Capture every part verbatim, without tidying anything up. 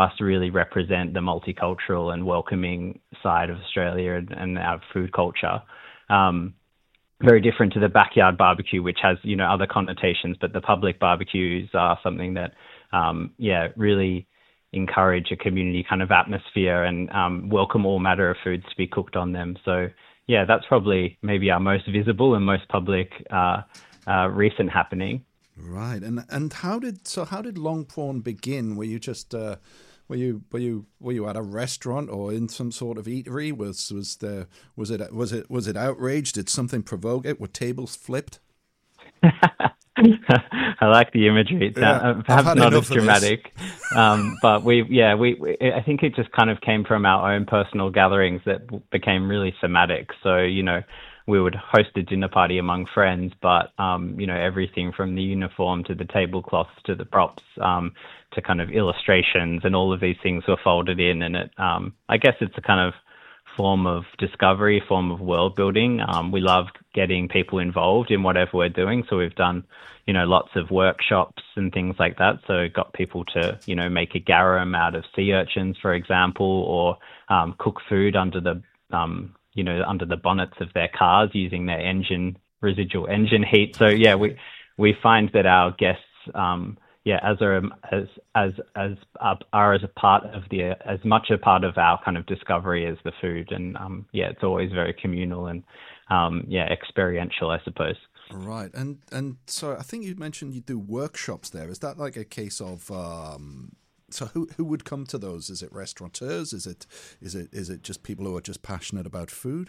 us really represent the multicultural and welcoming side of Australia and, and our food culture. Um, very different to the backyard barbecue, which has, you know, other connotations, but the public barbecues are something that, um, yeah, really encourage a community kind of atmosphere and um, welcome all manner of foods to be cooked on them. So, yeah, that's probably maybe our most visible and most public uh, uh, recent happening. Right, and and how did so how did Long Prawn begin? Were you just uh, were you were you were you at a restaurant or in some sort of eatery? Was was there was it was it was it outrage? Did something provoke it? Were tables flipped? I like the imagery. It's yeah, uh, perhaps not as dramatic, um, but we yeah we, we I think it just kind of came from our own personal gatherings that became really thematic. So you know. We would host a dinner party among friends, but, um, you know, everything from the uniform to the tablecloths to the props um, to kind of illustrations and all of these things were folded in. And it, um, I guess it's a kind of form of discovery, form of world building. Um, we love getting people involved in whatever we're doing. So we've done, you know, lots of workshops and things like that. So got people to, you know, make a garum out of sea urchins, for example, or um, cook food under the um you know, under the bonnets of their cars using their engine, residual engine heat. So yeah, we, we find that our guests, um, yeah, as are, as, as, as, uh, are as a part of the, as much a part of our kind of discovery as the food. And, um, yeah, it's always very communal and, um, yeah, experiential, I suppose. Right. And, and so I think you mentioned you do workshops there. Is that like a case of, um, So who who would come to those? Is it restaurateurs? Is it is it is it just people who are just passionate about food?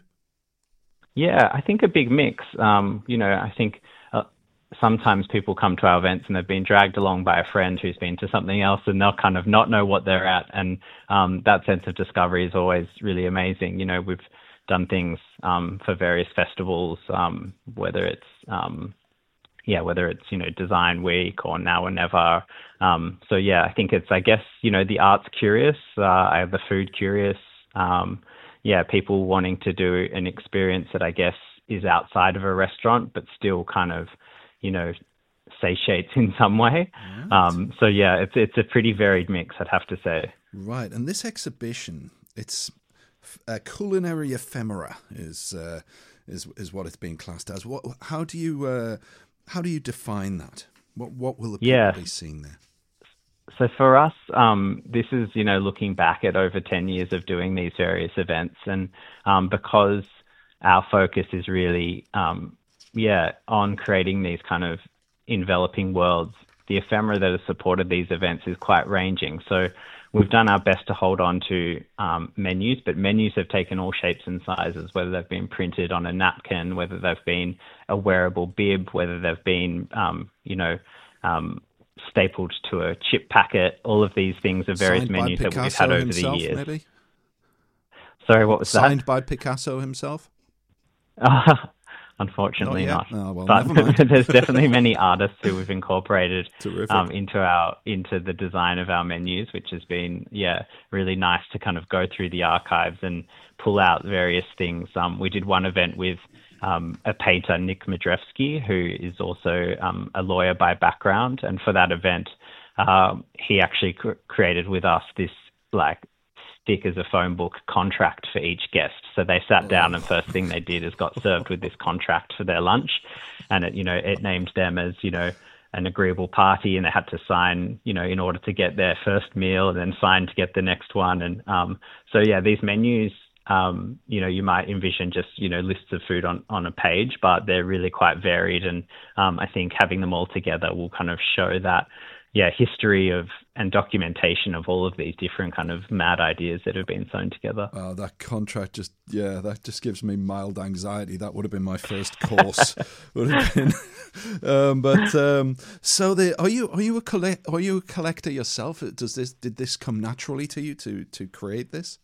Yeah, I think a big mix. Um, you know, I think uh, sometimes people come to our events and they've been dragged along by a friend who's been to something else, and they'll kind of not know what they're at. And um, that sense of discovery is always really amazing. You know, we've done things um, for various festivals, um, whether it's um, yeah, whether it's, you know, Design Week or Now or Never. Um, so, yeah, I think it's, I guess, you know, the art's curious, uh, the food curious. Um, yeah, people wanting to do an experience that I guess is outside of a restaurant, but still kind of, you know, satiates in some way. Right. Um, so, yeah, it's it's a pretty varied mix, I'd have to say. Right. And this exhibition, it's a culinary ephemera is uh, is is what it's being classed as. What? How do you... Uh, How do you define that? What what will the people yeah. be seeing there? So for us, um, this is, you know, looking back at over ten years of doing these various events. And um, because our focus is really, um, yeah, on creating these kind of enveloping worlds, the ephemera that has supported these events is quite ranging. So we've done our best to hold on to um, menus, but menus have taken all shapes and sizes, whether they've been printed on a napkin, whether they've been a wearable bib, whether they've been, um, you know, um, stapled to a chip packet. All of these things are various Signed menus that we've had over himself, the years. Maybe? Sorry, what was Signed that? Signed by Picasso himself? Unfortunately not. not. Oh, well, but there's definitely many artists who we've incorporated um, into our into the design of our menus, which has been yeah really nice to kind of go through the archives and pull out various things. Um, we did one event with um, a painter, Nick Madrevsky, who is also um, a lawyer by background, and for that event, um, he actually cr- created with us this like thick as a phone book contract for each guest. So they sat down and first thing they did is got served with this contract for their lunch. And it, you know, it named them as, you know, an agreeable party, and they had to sign, you know, in order to get their first meal, and then sign to get the next one. And um, so, yeah, these menus, um, you know, you might envision just, you know, lists of food on, on a page, but they're really quite varied. And um, I think having them all together will kind of show that, yeah, history of and documentation of all of these different kind of mad ideas that have been sewn together. Oh, that contract just, yeah, that just gives me mild anxiety. That would have been my first course. would have been. um, but um, so, the are you are you a collect are you a collector yourself? Does this did this come naturally to you to to create this?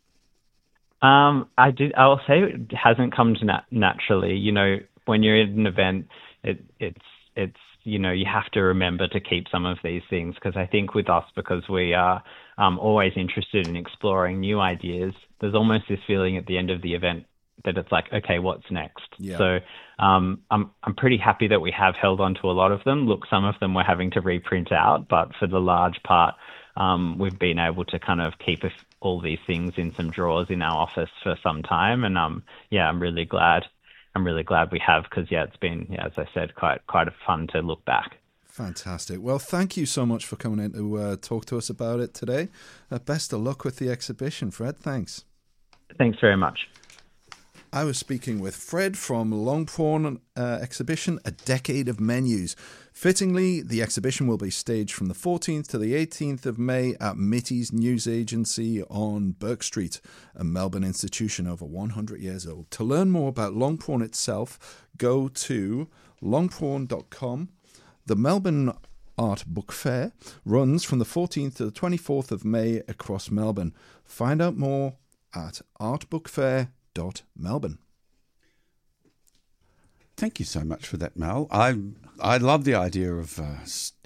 Um, I did. I will say it hasn't come to nat- naturally. You know, when you're at an event, it it's it's. you know, you have to remember to keep some of these things, because I think with us, because we are um, always interested in exploring new ideas, there's almost this feeling at the end of the event that it's like, okay, what's next? Yeah. So um, I'm I'm pretty happy that we have held on to a lot of them. Look, some of them we're having to reprint out, but for the large part, um, we've been able to kind of keep a, all these things in some drawers in our office for some time. And um, yeah, I'm really glad. I'm really glad we have, because yeah, it's been, yeah, as I said, quite quite fun to look back. Fantastic. Well, thank you so much for coming in to uh, talk to us about it today. Uh, best of luck with the exhibition, Fred. Thanks. Thanks very much. I was speaking with Fred from Long Prawn uh, exhibition, A Decade of Menus. Fittingly, the exhibition will be staged from the fourteenth to the eighteenth of May at Mitty's News Agency on Burke Street, a Melbourne institution over one hundred years old. To learn more about Long Prawn itself, go to long prawn dot com. The Melbourne Art Book Fair runs from the fourteenth to the twenty-fourth of May across Melbourne. Find out more at art book fair dot melbourne. Thank you so much for that, Mel. I I love the idea of uh,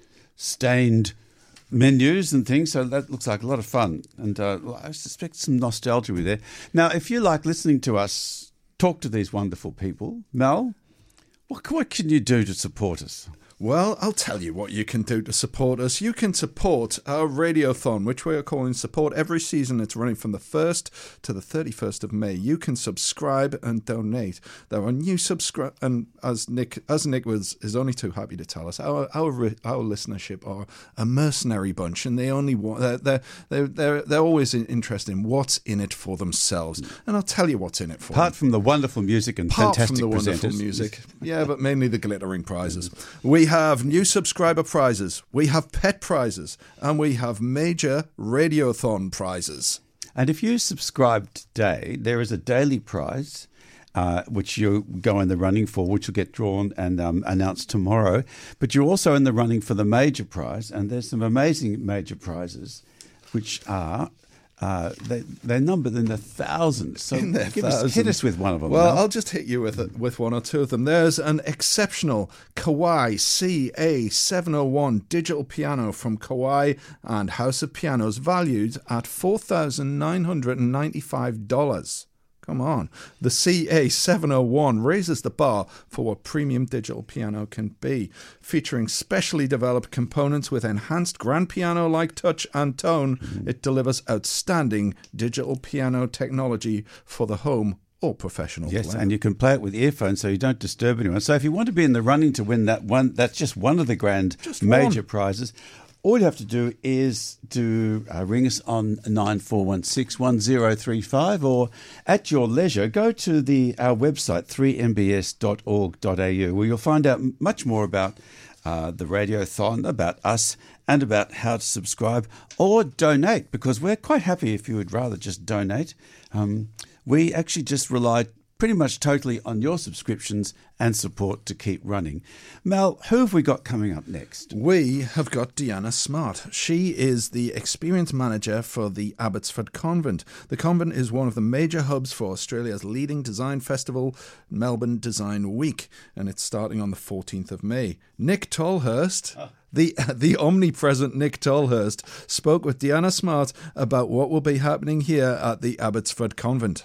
stained menus and things, so that looks like a lot of fun. And uh, I suspect some nostalgia with there. Now, if you like listening to us talk to these wonderful people, Mel, what, what can you do to support us? Well, I'll tell you what you can do to support us. You can support our Radiothon, which we are calling Support every season. It's running from the first to the thirty-first of May. You can subscribe and donate. There are new subscribe, and as Nick, as Nick was is only too happy to tell us, our our our listenership are a mercenary bunch, and they only want they're they're they're they're, they're always interested in what's in it for themselves. And I'll tell you what's in it for Apart them. from the wonderful music and Apart fantastic from the wonderful presenters. music, yeah, but mainly the glittering prizes. We have new subscriber prizes, we have pet prizes, and we have major Radiothon prizes. And if you subscribe today, there is a daily prize uh, which you go in the running for, which will get drawn and um, announced tomorrow. But you're also in the running for the major prize, and there's some amazing major prizes, which are Uh, they, they're numbered in the thousands. So in their give thousands. Us, hit us with one of them. Well, now. I'll just hit you with it, with one or two of them. There's an exceptional Kawai C A seven oh one digital piano from Kawai and House of Pianos, valued at four thousand nine hundred ninety-five dollars. Come on. The C A seven oh one raises the bar for what premium digital piano can be, featuring specially developed components with enhanced grand piano-like touch and tone. Mm. It delivers outstanding digital piano technology for the home or professional yes, player. And you can play it with earphones so you don't disturb anyone. So if you want to be in the running to win that one, that's just one of the grand just major one. prizes. All you have to do is to uh, ring us on nine four one six, one zero three five, or at your leisure, go to the our website, three m b s dot org dot a u, where you'll find out much more about uh, the Radiothon, about us, and about how to subscribe or donate, because we're quite happy if you would rather just donate. Um, we actually just rely pretty much totally on your subscriptions and support to keep running. Mel, who have we got coming up next? We have got Deanna Smart. She is the experience manager for the Abbotsford Convent. The convent is one of the major hubs for Australia's leading design festival, Melbourne Design Week, and it's starting on the fourteenth of May. Nick Tolhurst, oh. the, the omnipresent Nick Tolhurst, spoke with Deanna Smart about what will be happening here at the Abbotsford Convent.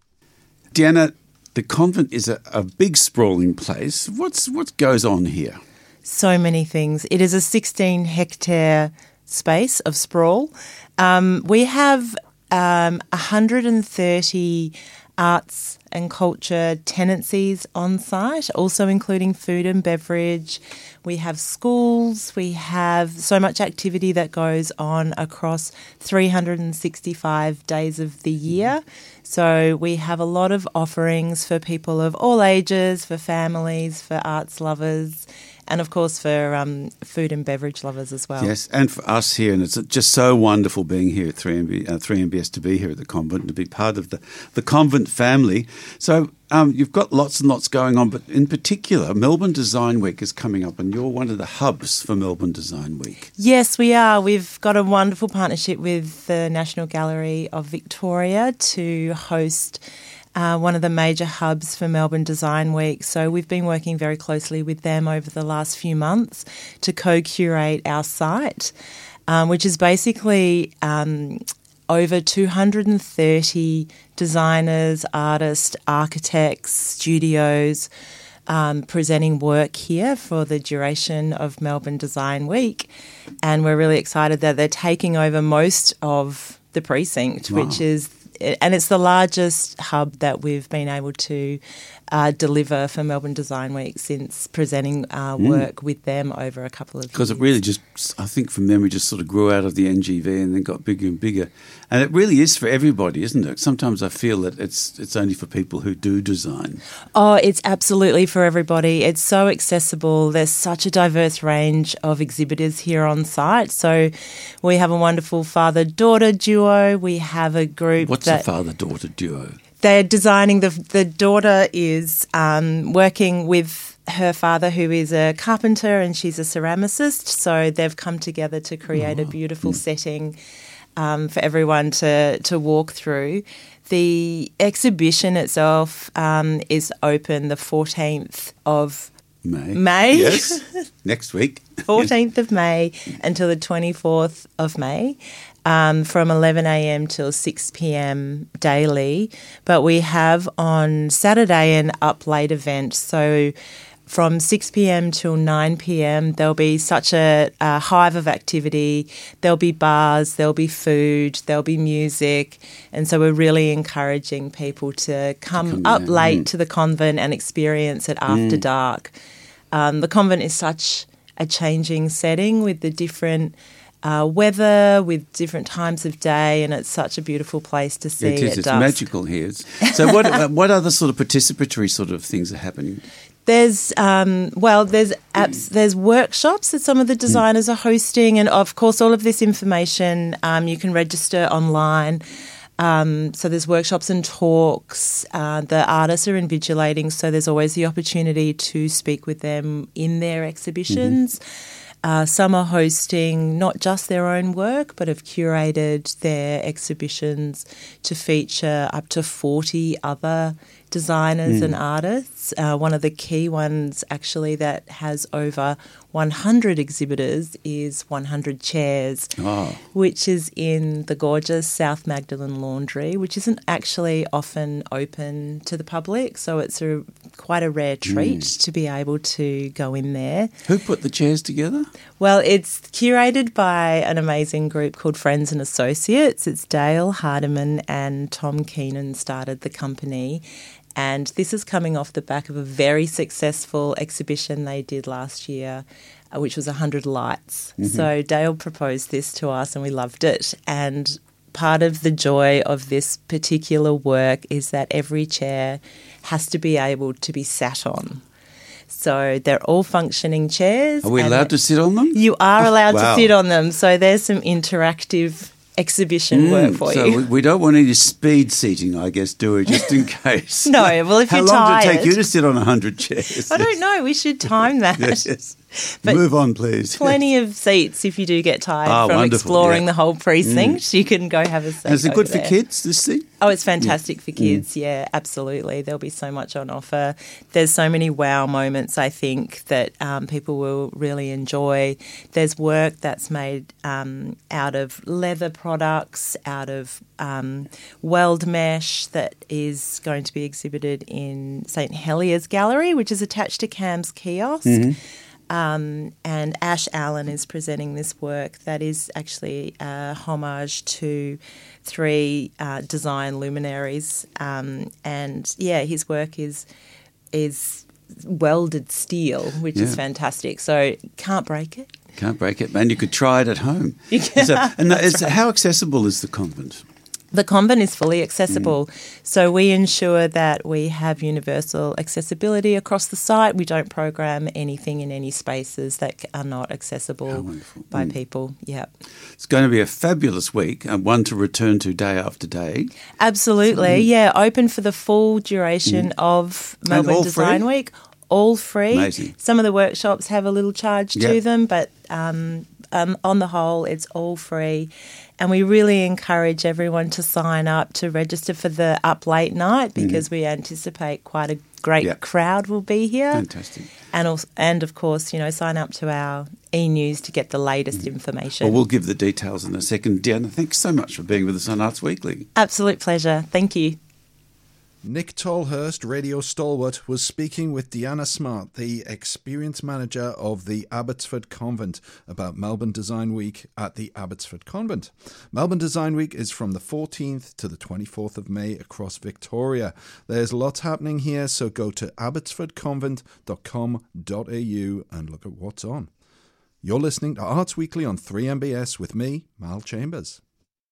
Deanna, the convent is a, a big sprawling place. What's what goes on here? So many things. It is a sixteen hectare space of sprawl. Um, we have um, one hundred thirty arts and culture tenancies on site, also including food and beverage. We have schools. We have so much activity that goes on across three hundred sixty-five days of the year. So we have a lot of offerings for people of all ages, for families, for arts lovers, and of course for um, food and beverage lovers as well. Yes, and for us here, and it's just so wonderful being here at three M B S, to be here at the convent, to be part of the, the convent family. So um, you've got lots and lots going on, but in particular, Melbourne Design Week is coming up, and you're one of the hubs for Melbourne Design Week. Yes, we are. We've got a wonderful partnership with the National Gallery of Victoria to host Uh, one of the major hubs for Melbourne Design Week. So we've been working very closely with them over the last few months to co-curate our site, um, which is basically um, over two hundred thirty designers, artists, architects, studios, um, presenting work here for the duration of Melbourne Design Week. And we're really excited that they're taking over most of the precinct, wow. which is, and it's the largest hub that we've been able to uh, deliver for Melbourne Design Week since presenting our mm. work with them over a couple of years. Because it really just, I think from memory, just sort of grew out of the N G V and then got bigger and bigger. And it really is for everybody, isn't it? Sometimes I feel that it's it's only for people who do design. Oh, it's absolutely for everybody. It's so accessible. There's such a diverse range of exhibitors here on site. So we have a wonderful father-daughter duo. We have a group What's that... a father-daughter duo? They're designing, the the daughter is um, working with her father, who is a carpenter, and she's a ceramicist. So they've come together to create oh. a beautiful setting um, for everyone to, to walk through. The exhibition itself um, is open the fourteenth of May. May. Yes, next week. fourteenth of May until the twenty-fourth of May. Um, from eleven a.m. till six p.m. daily. But we have on Saturday an up late event. So from six p.m. till nine p.m. there'll be such a, a hive of activity. There'll be bars, there'll be food, there'll be music. And so we're really encouraging people to come, to come up yeah. late mm. to the convent and experience it after mm. dark. Um, the convent is such a changing setting with the different Uh, weather, with different times of day, and it's such a beautiful place to see. It is. At It's dusk. magical here. So, what what other sort of participatory sort of things are happening? There's um, well, there's apps, there's workshops that some of the designers mm. are hosting, and of course, all of this information um, you can register online. Um, so there's workshops and talks. Uh, the artists are invigilating, so there's always the opportunity to speak with them in their exhibitions. Mm-hmm. Uh, some are hosting not just their own work, but have curated their exhibitions to feature up to forty other designers mm. and artists. Uh, one of the key ones actually that has over one hundred exhibitors is one hundred Chairs, oh. which is in the gorgeous South Magdalen Laundry, which isn't actually often open to the public. So it's a quite a rare treat mm. to be able to go in there. Who put the chairs together? Well, it's curated by an amazing group called Friends and Associates. It's Dale Hardiman and Tom Keenan started the company. And this is coming off the back of a very successful exhibition they did last year, uh, which was one hundred Lights. Mm-hmm. So Dale proposed this to us and we loved it. And part of the joy of this particular work is that every chair has to be able to be sat on. So they're all functioning chairs. Are we allowed to sit on them? You are allowed oh, wow. to sit on them. So there's some interactive exhibition mm, work for so you. So we don't want any speed seating, I guess, do we, just in case? No, well, if How you're tired... How long tired, did it take you to sit on one hundred chairs? I don't know. We should time that. Yes. But move on, please. Plenty of seats if you do get tired oh, from wonderful. exploring yeah. the whole precinct. Mm. You can go have a seat. And is it good for there. kids, this thing? Oh, it's fantastic yeah. for kids, mm. yeah, absolutely. There'll be so much on offer. There's so many wow moments, I think, that um, people will really enjoy. There's work that's made um, out of leather products, out of um, weld mesh that is going to be exhibited in Saint Helier's Gallery, which is attached to Cam's kiosk. Mm-hmm. Um, and Ash Allen is presenting this work that is actually a homage to three uh, design luminaries. Um, and, yeah, his work is is welded steel, which yeah. is fantastic. So can't break it. Can't break it. And you could try it at home. Yeah, so, and it's, right. How accessible is the convent? The convent is fully accessible. Mm. So we ensure that we have universal accessibility across the site. We don't program anything in any spaces that are not accessible by mm. people. Yeah. It's going to be a fabulous week, and one to return to day after day. Absolutely. So, yeah, open for the full duration mm. of Melbourne Design free? Week. All free. Amazing. Some of the workshops have a little charge yep. to them, but um, um, on the whole, it's all free. And we really encourage everyone to sign up to register for the Up Late night because mm-hmm. we anticipate quite a great yep. crowd will be here. Fantastic. And also, and of course, you know, sign up to our e-news to get the latest mm-hmm. information. Well, we'll give the details in a second. Deanna, thanks so much for being with us on Arts Weekly. Absolute pleasure. Thank you. Nick Tolhurst, radio stalwart, was speaking with Deanna Smart, the experience manager of the Abbotsford Convent, about Melbourne Design Week at the Abbotsford Convent. Melbourne Design Week is from the fourteenth to the twenty-fourth of May across Victoria. There's lots happening here, so go to abbotsford convent dot com dot a u and look at what's on. You're listening to Arts Weekly on three M B S with me, Mal Chambers.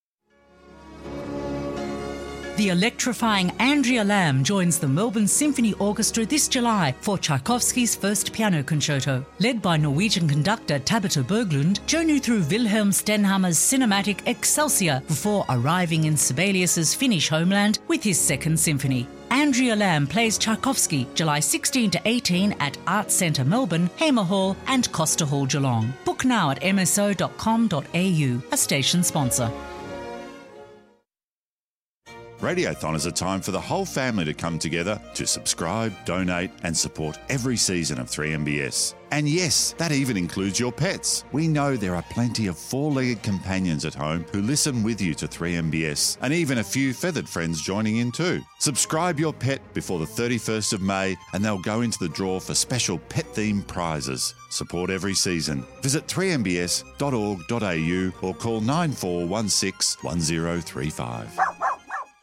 The electrifying Andrea Lamb joins the Melbourne Symphony Orchestra this July for Tchaikovsky's first piano concerto. Led by Norwegian conductor Tabitha Berglund, journey through Wilhelm Stenhammer's cinematic Excelsior before arriving in Sibelius's Finnish homeland with his second symphony. Andrea Lamb plays Tchaikovsky July sixteenth to eighteenth at Arts Centre Melbourne, Hamer Hall and Costa Hall Geelong. Book now at m s o dot com dot a u, a station sponsor. Radiothon is a time for the whole family to come together to subscribe, donate and support every season of three M B S. And yes, that even includes your pets. We know there are plenty of four-legged companions at home who listen with you to three M B S, and even a few feathered friends joining in too. Subscribe your pet before the thirty-first of May and they'll go into the draw for special pet-themed prizes. Support every season. Visit three m b s dot org dot a u or call nine four one six one zero three five.